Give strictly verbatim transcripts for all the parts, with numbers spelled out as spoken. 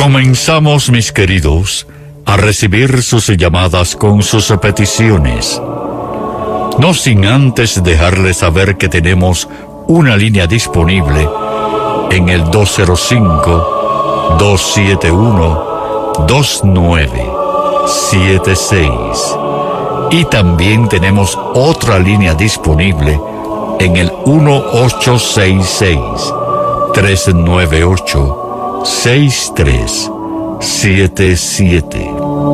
Comenzamos, mis queridos, a recibir sus llamadas con sus peticiones. No sin antes dejarles saber que tenemos una línea disponible en el dos cero cinco, dos siete uno, dos nueve siete seis. Y también tenemos otra línea disponible en el uno ocho seis seis, tres nueve ocho, seis tres siete siete.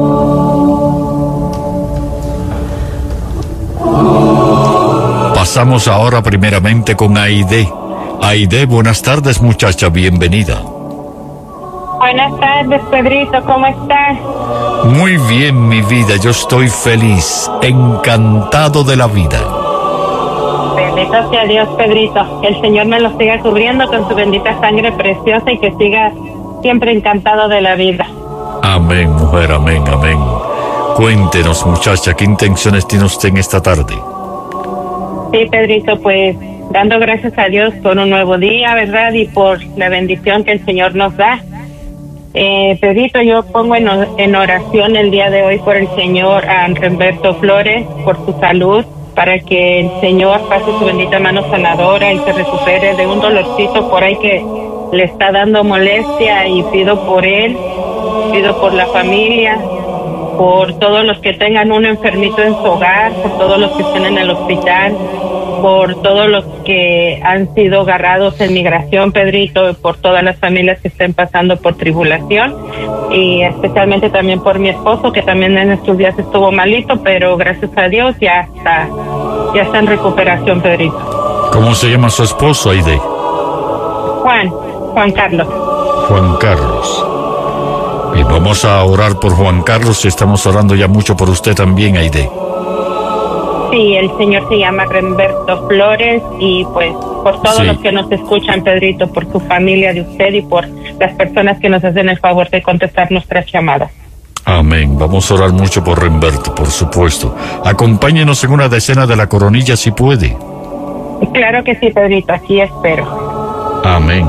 Pasamos ahora primeramente con Aide. Aide, buenas tardes, muchacha, bienvenida. Buenas tardes, Pedrito, ¿cómo estás? Muy bien, mi vida, yo estoy feliz, encantado de la vida. Bendito sea Dios, Pedrito, que el Señor me lo siga cubriendo con su bendita sangre preciosa y que siga siempre encantado de la vida. Amén, mujer, amén, amén. Cuéntenos, muchacha, ¿qué intenciones tiene usted en esta tarde? Sí, Pedrito, pues dando gracias a Dios por un nuevo día, ¿verdad? Y por la bendición que el Señor nos da. Eh, Pedrito, yo pongo en, en oración el día de hoy por el señor a Remberto Flores, por su salud, para que el Señor pase su bendita mano sanadora y se recupere de un dolorcito por ahí que le está dando molestia, y pido por él, pido por la familia, por todos los que tengan un enfermito en su hogar, por todos los que estén en el hospital, por todos los que han sido agarrados en migración, Pedrito, por todas las familias que estén pasando por tribulación, y especialmente también por mi esposo, que también en estos días estuvo malito, pero gracias a Dios ya está, ya está en recuperación, Pedrito. ¿Cómo se llama su esposo, Aide? Juan, Juan Carlos. Juan Carlos. Y vamos a orar por Juan Carlos, y estamos orando ya mucho por usted también, Aide. Sí, el señor se llama Remberto Flores, y pues por todos sí. los que nos escuchan, Pedrito, por su familia de usted y por las personas que nos hacen el favor de contestar nuestras llamadas. Amén. Vamos a orar mucho por Remberto, por supuesto. Acompáñenos en una decena de la coronilla si puede. Claro que sí, Pedrito, aquí espero. Amén.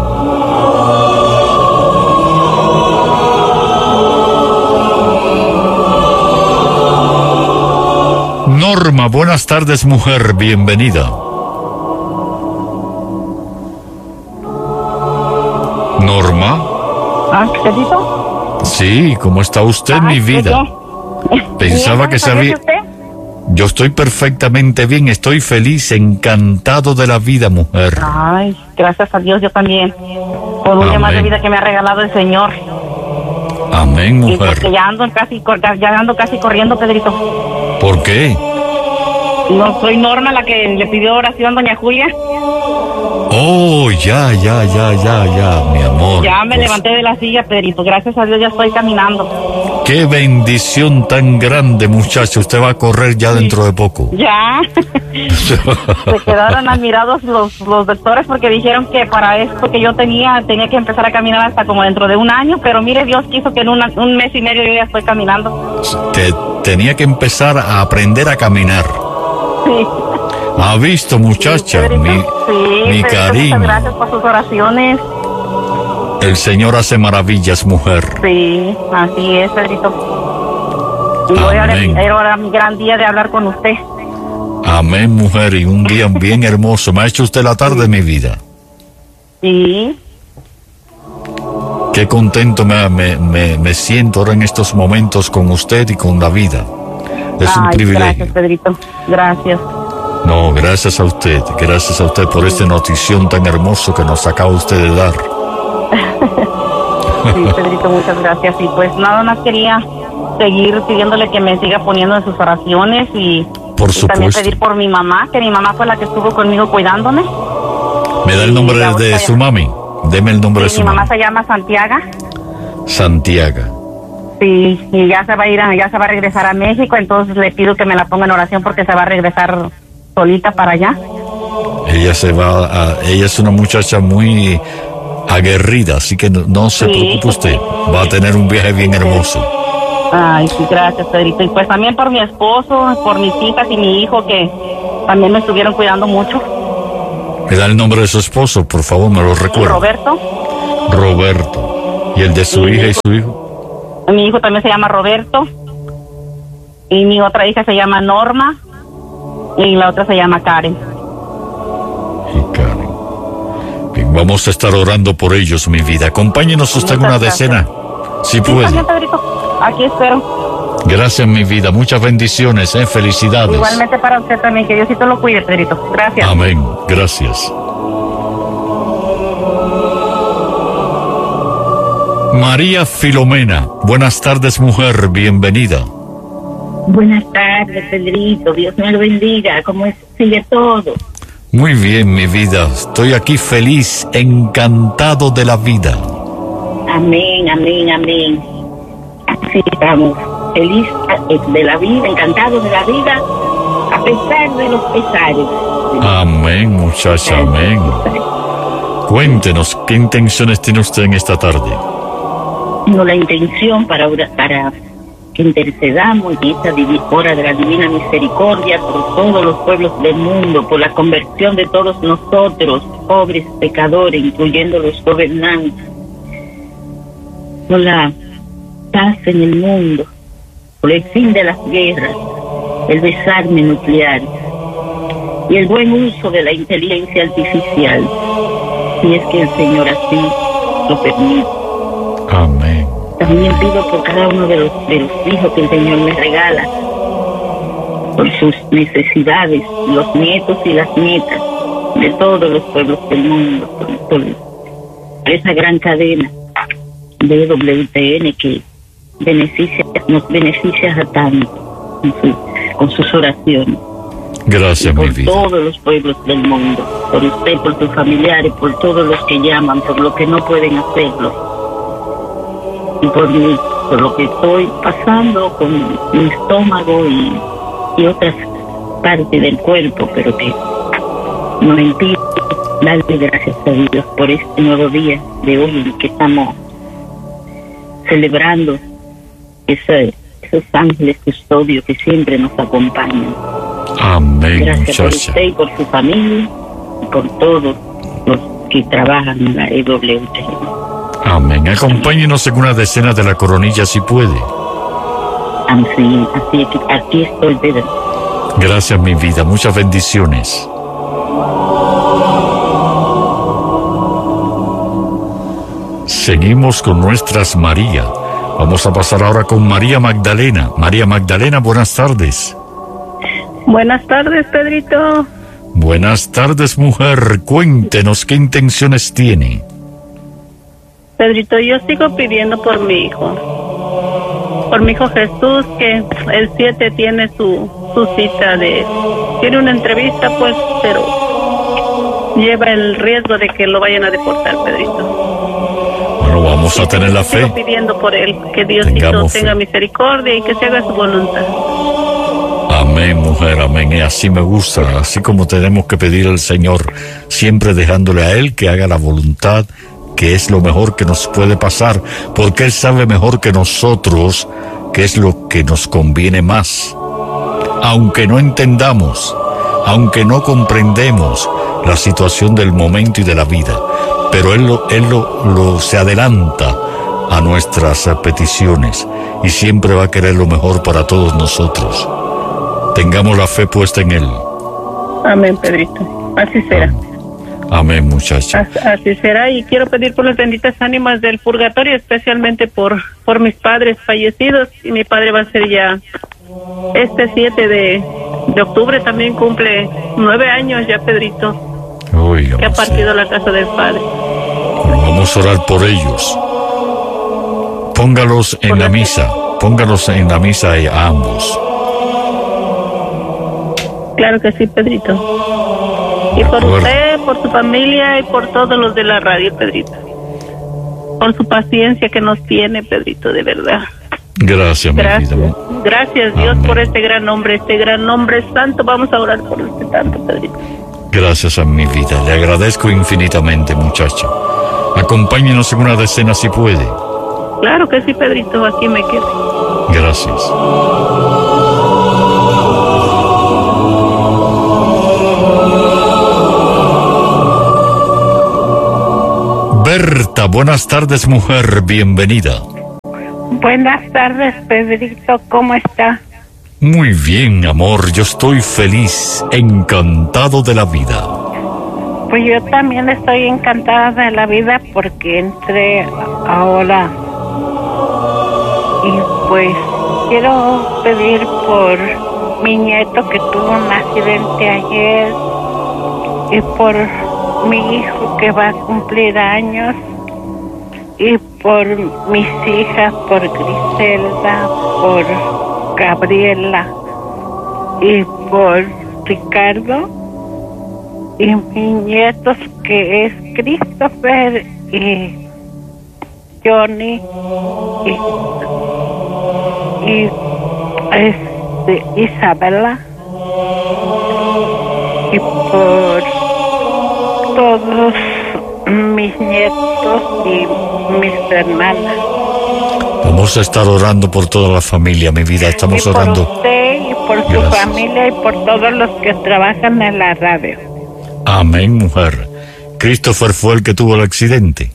Norma, buenas tardes, mujer, bienvenida. Norma. ¿Ah, Pedrito? Sí, ¿cómo está usted, ah, mi vida? Pensaba que sabía. Yo estoy perfectamente bien, estoy feliz, encantado de la vida, mujer. Ay, gracias a Dios, yo también. Por un día más de vida que me ha regalado el Señor. Amén, mujer. Y ya ando casi, ya ando casi corriendo, Pedrito. ¿Por qué? No soy Norma la que le pidió oración, doña Julia. Oh, ya, ya, ya, ya, ya, mi amor. Ya me pues... levanté de la silla, Pedrito. Gracias a Dios ya estoy caminando. Qué bendición tan grande, muchacho. Usted va a correr ya sí. dentro de poco. Ya. Se quedaron admirados los, los doctores porque dijeron que para esto que yo tenía, tenía que empezar a caminar hasta como dentro de un año. Pero mire, Dios quiso que en una, un mes y medio yo ya estoy caminando. Te, tenía que empezar a aprender a caminar. Sí. ¿Ha visto, muchacha? Sí, mi sí, mi cariño. Muchas gracias por sus oraciones. El Señor hace maravillas, mujer. Sí, así es, Pedrito. Y hoy era mi gran día de hablar con usted. Amén, mujer, y un día bien hermoso. Me ha hecho usted la tarde, sí. mi vida. Sí. Qué contento me, me, me, me siento ahora en estos momentos con usted y con la vida. Es Ay, un privilegio. Gracias, Pedrito. Gracias. No, gracias a usted. Gracias a usted por este notición tan hermoso que nos acaba usted de dar. Sí, Pedrito, muchas gracias. Y pues nada más quería seguir pidiéndole que me siga poniendo en sus oraciones y, por y supuesto. también pedir por mi mamá, que mi mamá fue la que estuvo conmigo cuidándome. ¿Me da el nombre de, de su mami? Deme el nombre sí, de su mami. Mi mamá mamá se llama Santiago. Santiago. Sí, y ya se va a ir, a, ya se va a regresar a México, entonces le pido que me la ponga en oración porque se va a regresar solita para allá. Ella se va, a, ella es una muchacha muy aguerrida, así que no, no se sí. preocupe usted, va a tener un viaje bien hermoso. Ay, sí, gracias, Pedrito. Y pues también por mi esposo, por mis hijas y mi hijo que también me estuvieron cuidando mucho. ¿Me da el nombre de su esposo, por favor, me lo recuerda? Roberto. Roberto. ¿Y el de su Y hija mi y su hijo? Mi hijo también se llama Roberto. Y mi otra hija se llama Norma. Y la otra se llama Karen. Y Karen. Bien, vamos a estar orando por ellos, mi vida. Acompáñenos usted en Muchas una gracias. decena, si Sí, puede. está bien, Pedrito. Aquí espero. Gracias, mi vida. Muchas bendiciones, ¿eh? Felicidades. Igualmente para usted también. Que Diosito lo cuide, Pedrito. Gracias. Amén. Gracias. María Filomena. Buenas tardes, mujer. Bienvenida. Buenas tardes, Pedrito. Dios me lo bendiga. ¿Cómo es? Sigue todo? Muy bien, mi vida. Estoy aquí feliz, encantado de la vida. Amén, amén, amén. Así estamos. Feliz de la vida, encantados de la vida, a pesar de los pesares. Amén, muchacha, amén. Cuéntenos, ¿qué intenciones tiene usted en esta tarde? No, la intención para, para que intercedamos en esta hora de la divina misericordia por todos los pueblos del mundo, por la conversión de todos nosotros, pobres pecadores, incluyendo los gobernantes, por la paz en el mundo, por el fin de las guerras, el desarme nuclear y el buen uso de la inteligencia artificial, si es que el Señor así lo permite. Amén. También pido por cada uno de los, de los hijos que el Señor me regala, por sus necesidades, los nietos y las nietas de todos los pueblos del mundo, por, por esa gran cadena de W T N que beneficia, nos beneficia a tanto con, su, con sus oraciones. Gracias, por mi vida. todos los pueblos del mundo, por usted, por sus familiares, por todos los que llaman, por los que no pueden hacerlo, y por mí, por lo que estoy pasando con mi estómago y, y otras partes del cuerpo, pero que no me impide darle gracias a Dios por este nuevo día de hoy que estamos celebrando ese, esos ángeles custodios que siempre nos acompañan. Amén, Gracias por muchacha. usted y por su familia y por todos los que trabajan en la E W T N. Amén. Acompáñenos en una decena de la coronilla si puede. Así, así aquí, aquí estoy, Pedro. Gracias, mi vida. Muchas bendiciones. Seguimos con nuestras María. Vamos a pasar ahora con María Magdalena. María Magdalena, buenas tardes. Buenas tardes, Pedrito. Buenas tardes, mujer. Cuéntenos qué intenciones tiene. Pedrito, yo sigo pidiendo por mi hijo. Por mi hijo Jesús, que el siete tiene su, su cita de... Tiene una entrevista, pues, pero lleva el riesgo de que lo vayan a deportar, Pedrito. Bueno, vamos a tener la fe. Sigo pidiendo por él, que Diosito Tengamos tenga fe. misericordia y que se haga su voluntad. Amén, mujer, amén. Y así me gusta, así como tenemos que pedir al Señor, siempre dejándole a Él que haga la voluntad, que es lo mejor que nos puede pasar, porque Él sabe mejor que nosotros qué es lo que nos conviene más. Aunque no entendamos, aunque no comprendemos la situación del momento y de la vida, pero Él, lo, él lo, lo se adelanta a nuestras peticiones y siempre va a querer lo mejor para todos nosotros. Tengamos la fe puesta en Él. Amén, Pedrito. Así será. Amén, Amén, muchacha. Así, así será, y quiero pedir por las benditas ánimas del purgatorio, especialmente por, por mis padres fallecidos, y mi padre va a ser ya este siete de, de octubre, también cumple nueve años ya, Pedrito, Oiga, que ha partido a la casa del Padre. bueno, vamos a orar por ellos. Póngalos en la misa, póngalos en la misa a ambos. Claro que sí, Pedrito. Y por usted, por su familia y por todos los de la radio, Pedrito. Por su paciencia que nos tiene, Pedrito, de verdad. Gracias, mi Gracias. vida. Gracias, Dios, Amén. por este gran hombre, este gran hombre santo. Vamos a orar por este santo, Pedrito. Gracias a mi vida. Le agradezco infinitamente, muchacha. Acompáñenos en una decena si puede. Claro que sí, Pedrito, aquí me quedo. Gracias. Berta, buenas tardes, mujer, bienvenida. Buenas tardes, Pedrito, ¿cómo está? Muy bien, amor, yo estoy feliz, encantado de la vida. Pues yo también estoy encantada de la vida porque entré ahora. Y pues quiero pedir por mi nieto que tuvo un accidente ayer y por mi hijo que va a cumplir años y por mis hijas, por Griselda, por Gabriela y por Ricardo y mis nietos que es Christopher y Johnny y, y este, Isabela y por todos mis nietos y mis hermanas. Vamos a estar orando por toda la familia, mi vida. Estamos y por orando. Usted y por su Gracias. familia y por todos los que trabajan en la radio. Amén, mujer. Christopher fue el que tuvo el accidente.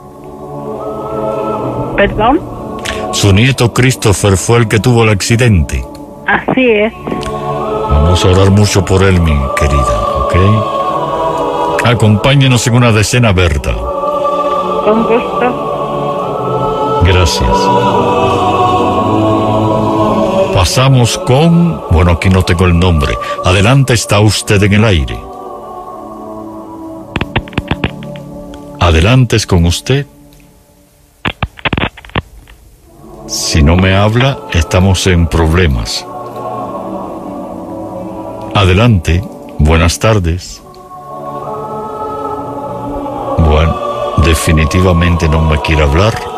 ¿Perdón? Su nieto Christopher fue el que tuvo el accidente. Así es. Vamos a orar mucho por él, mi querida, ¿ok? Acompáñenos en una decena, Berta. Con gusto. Gracias. Pasamos con... Bueno, aquí no tengo el nombre. Adelante, está usted en el aire. Adelante, es con usted. Si no me habla, estamos en problemas. Adelante, buenas tardes. Bueno, definitivamente no me quiere hablar.